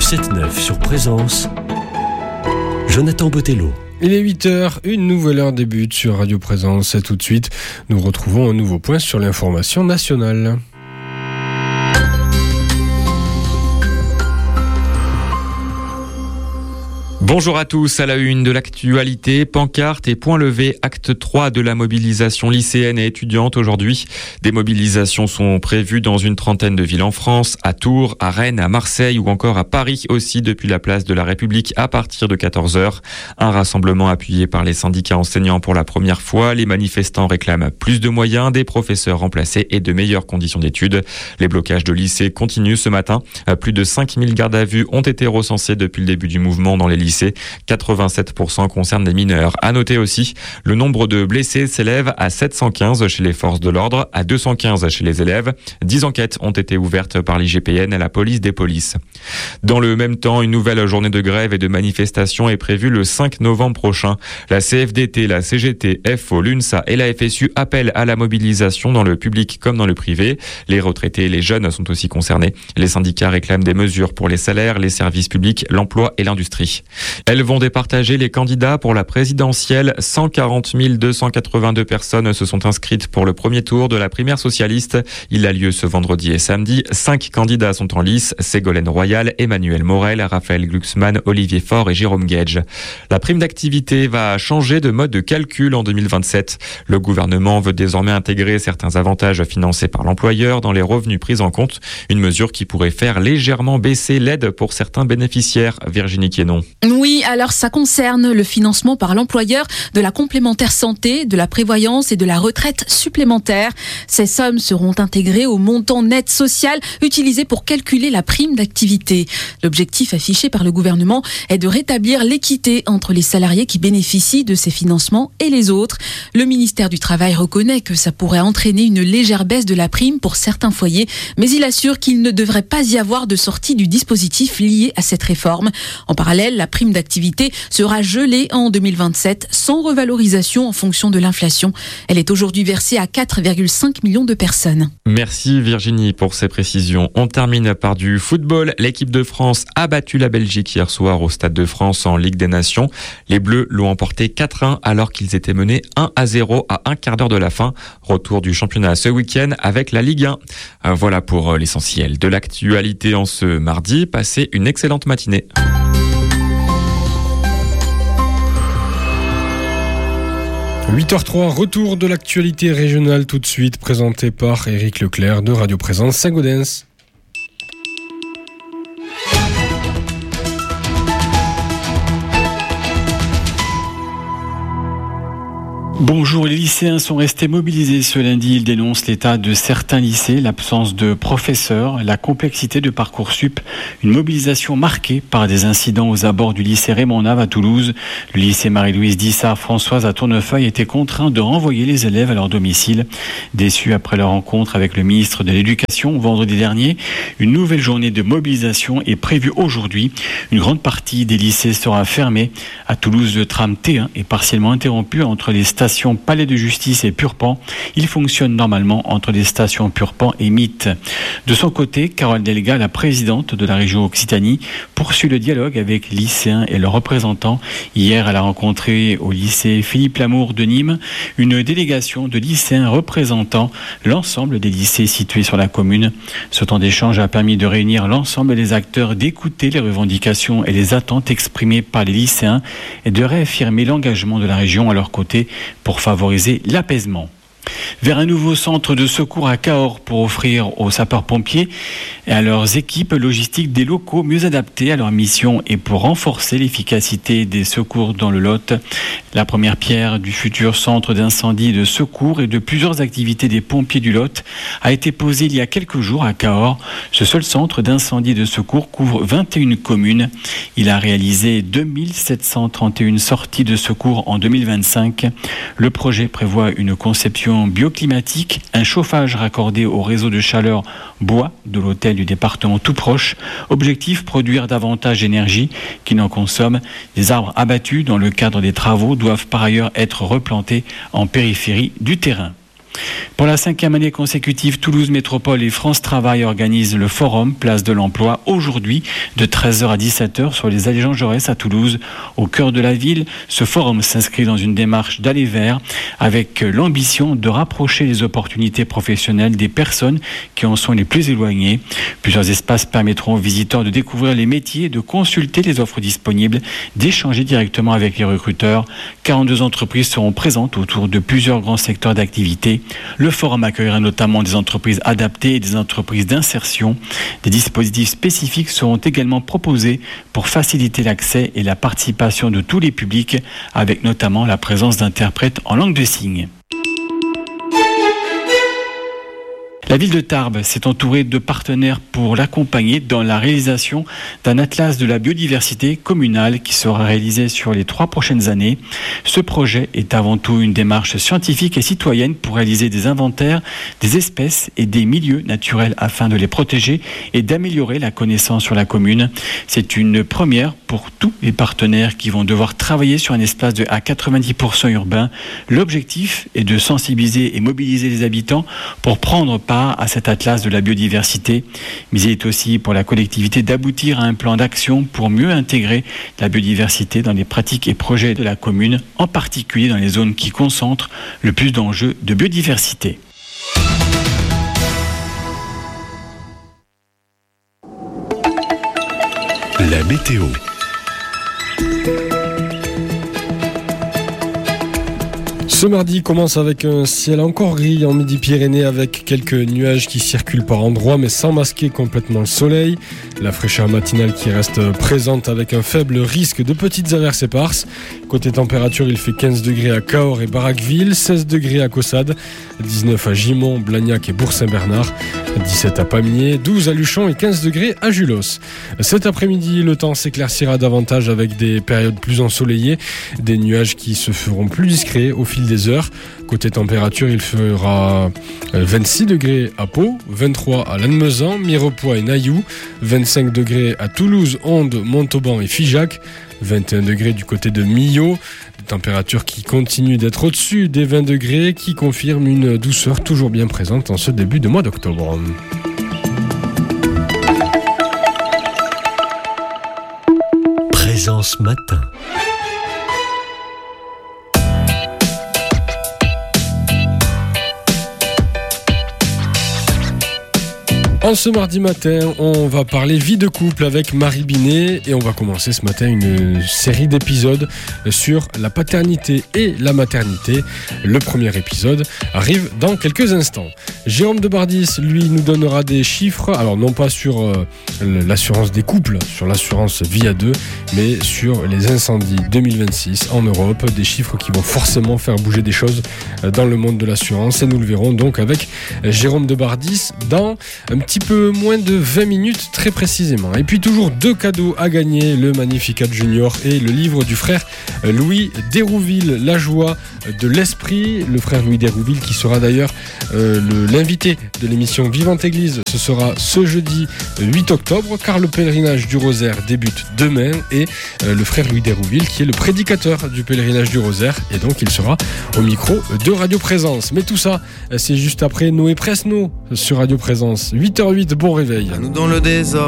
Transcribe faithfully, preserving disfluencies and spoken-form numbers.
sept neuf sur Présence, Jonathan Botello. Il est huit heures, une nouvelle heure débute sur Radio Présence et tout de suite, nous retrouvons un nouveau point sur l'information nationale. Bonjour à tous, à la une de l'actualité, pancarte et point levé, acte trois de la mobilisation lycéenne et étudiante aujourd'hui. Des mobilisations sont prévues dans une trentaine de villes en France, à Tours, à Rennes, à Marseille ou encore à Paris aussi depuis la place de la République à partir de quatorze heures. Un rassemblement appuyé par les syndicats enseignants pour la première fois. Les manifestants réclament plus de moyens, des professeurs remplacés et de meilleures conditions d'études. Les blocages de lycées continuent ce matin. Plus de cinq mille gardes à vue ont été recensés depuis le début du mouvement dans les lycées. quatre-vingt-sept pour cent concernent des mineurs. À noter aussi, le nombre de blessés s'élève à sept cent quinze chez les forces de l'ordre, à deux cent quinze chez les élèves. dix enquêtes ont été ouvertes par l'I G P N à la police des polices. Dans le même temps, une nouvelle journée de grève et de manifestation est prévue le cinq novembre prochain. La C F D T, la C G T, F O, l'UNSA et la F S U appellent à la mobilisation dans le public comme dans le privé. Les retraités et les jeunes sont aussi concernés. Les syndicats réclament des mesures pour les salaires, les services publics, l'emploi et l'industrie. Elles vont départager les candidats pour la présidentielle. cent quarante mille deux cent quatre-vingt-deux personnes se sont inscrites pour le premier tour de la primaire socialiste. Il a lieu ce vendredi et samedi. Cinq candidats sont en lice. Ségolène Royal, Emmanuel Morel, Raphaël Glucksmann, Olivier Faure et Jérôme Gage. La prime d'activité va changer de mode de calcul en deux mille vingt-sept. Le gouvernement veut désormais intégrer certains avantages financés par l'employeur dans les revenus pris en compte. Une mesure qui pourrait faire légèrement baisser l'aide pour certains bénéficiaires. Virginie Quénon. Oui, alors ça concerne le financement par l'employeur de la complémentaire santé, de la prévoyance et de la retraite supplémentaire. Ces sommes seront intégrées au montant net social utilisé pour calculer la prime d'activité. L'objectif affiché par le gouvernement est de rétablir l'équité entre les salariés qui bénéficient de ces financements et les autres. Le ministère du Travail reconnaît que ça pourrait entraîner une légère baisse de la prime pour certains foyers, mais il assure qu'il ne devrait pas y avoir de sortie du dispositif lié à cette réforme. En parallèle, la prime d'activité sera gelée en deux mille vingt-sept sans revalorisation en fonction de l'inflation. Elle est aujourd'hui versée à quatre virgule cinq millions de personnes. Merci Virginie pour ces précisions. On termine par du football. L'équipe de France a battu la Belgique hier soir au Stade de France en Ligue des Nations. Les Bleus l'ont emporté quatre un alors qu'ils étaient menés un à zéro à un quart d'heure de la fin. Retour du championnat ce week-end avec la Ligue un. Voilà pour l'essentiel de l'actualité en ce mardi. Passez une excellente matinée. huit heures trois, retour de l'actualité régionale tout de suite, présenté par Éric Leclerc de Radio Présence Saint-Gaudens. Bonjour, les lycéens sont restés mobilisés ce lundi. Ils dénoncent l'état de certains lycées, l'absence de professeurs, la complexité de Parcoursup. Une mobilisation marquée par des incidents aux abords du lycée Raymond Nave à Toulouse. Le lycée Marie-Louise Dissart-Françoise à Tournefeuille était contraint de renvoyer les élèves à leur domicile. Déçus après leur rencontre avec le ministre de l'Éducation vendredi dernier, une nouvelle journée de mobilisation est prévue aujourd'hui. Une grande partie des lycées sera fermée. À Toulouse, le tram T un est partiellement interrompu entre les stations Palais de Justice et Purpan. Il fonctionne normalement entre les stations Purpan et Mythe. De son côté, Carole Delga, la présidente de la région Occitanie, poursuit le dialogue avec les lycéens et leurs représentants. Hier, elle a rencontré au lycée Philippe Lamour de Nîmes une délégation de lycéens représentant l'ensemble des lycées situés sur la commune. Ce temps d'échange a permis de réunir l'ensemble des acteurs, d'écouter les revendications et les attentes exprimées par les lycéens et de réaffirmer l'engagement de la région à leur côté pour favoriser l'apaisement. Vers un nouveau centre de secours à Cahors pour offrir aux sapeurs-pompiers et à leurs équipes logistiques des locaux mieux adaptés à leur mission et pour renforcer l'efficacité des secours dans le Lot. La première pierre du futur centre d'incendie de secours et de plusieurs activités des pompiers du Lot a été posée il y a quelques jours à Cahors. Ce seul centre d'incendie de secours couvre vingt et une communes. Il a réalisé deux mille sept cent trente et un sorties de secours en deux mille vingt-cinq. Le projet prévoit une conception bioclimatique, un chauffage raccordé au réseau de chaleur bois de l'hôtel du département tout proche. Objectif, produire davantage d'énergie qui n'en consomme. Des arbres abattus dans le cadre des travaux doivent par ailleurs être replantés en périphérie du terrain. Pour la cinquième année consécutive, Toulouse Métropole et France Travail organisent le forum Place de l'Emploi aujourd'hui de treize heures à dix-sept heures sur les allées Jean Jaurès à Toulouse, au cœur de la ville. Ce forum s'inscrit dans une démarche d'aller vers avec l'ambition de rapprocher les opportunités professionnelles des personnes qui en sont les plus éloignées. Plusieurs espaces permettront aux visiteurs de découvrir les métiers, de consulter les offres disponibles, d'échanger directement avec les recruteurs. quarante-deux entreprises seront présentes autour de plusieurs grands secteurs d'activité. Le forum accueillera notamment des entreprises adaptées et des entreprises d'insertion. Des dispositifs spécifiques seront également proposés pour faciliter l'accès et la participation de tous les publics, avec notamment la présence d'interprètes en langue de signes. La ville de Tarbes s'est entourée de partenaires pour l'accompagner dans la réalisation d'un atlas de la biodiversité communale qui sera réalisé sur les trois prochaines années. Ce projet est avant tout une démarche scientifique et citoyenne pour réaliser des inventaires des espèces et des milieux naturels afin de les protéger et d'améliorer la connaissance sur la commune. C'est une première pour tous les partenaires qui vont devoir travailler sur un espace de à quatre-vingt-dix pour cent urbain. L'objectif est de sensibiliser et mobiliser les habitants pour prendre part à cet atlas de la biodiversité, mais il est aussi pour la collectivité d'aboutir à un plan d'action pour mieux intégrer la biodiversité dans les pratiques et projets de la commune, en particulier dans les zones qui concentrent le plus d'enjeux de biodiversité. La météo. Ce mardi commence avec un ciel encore gris en Midi-Pyrénées avec quelques nuages qui circulent par endroits mais sans masquer complètement le soleil. La fraîcheur matinale qui reste présente avec un faible risque de petites averses éparses. Côté température, il fait quinze degrés à Cahors et Barraqueville, seize degrés à Caussade, dix-neuf à Gimont, Blagnac et Bourg-Saint-Bernard, dix-sept à Pamiers, douze à Luchon et quinze degrés à Julos. Cet après-midi, le temps s'éclaircira davantage avec des périodes plus ensoleillées, des nuages qui se feront plus discrets au fil des heures. Côté température, il fera vingt-six degrés à Pau, vingt-trois à Lannemezan, Mirepoix et Nailloux, vingt-cinq degrés à Toulouse, Onde, Montauban et Figeac, vingt et un degrés du côté de Millau, des températures qui continuent d'être au-dessus des vingt degrés, qui confirment une douceur toujours bien présente en ce début de mois d'octobre. Présence matin. En ce mardi matin, on va parler vie de couple avec Marie Binet et on va commencer ce matin une série d'épisodes sur la paternité et la maternité. Le premier épisode arrive dans quelques instants. Jérôme Debardis, lui, nous donnera des chiffres, alors non pas sur euh, l'assurance des couples, sur l'assurance vie à deux, mais sur les incendies deux mille vingt-six en Europe, des chiffres qui vont forcément faire bouger des choses dans le monde de l'assurance et nous le verrons donc avec Jérôme Debardis dans un petit peu moins de vingt minutes très précisément. Et puis toujours deux cadeaux à gagner, le Magnificat Junior et le livre du frère Louis Dérouville, La joie de l'esprit. Le frère Louis Dérouville qui sera d'ailleurs euh, le, l'invité de l'émission Vivante Église. Ce sera ce jeudi huit octobre car le pèlerinage du Rosaire débute demain et euh, le frère Louis Dérouville qui est le prédicateur du pèlerinage du Rosaire et donc il sera au micro de Radio Présence. Mais tout ça, c'est juste après Noé Presno sur Radio Présence. huit heures huit, bon réveil. À nous dans le désordre.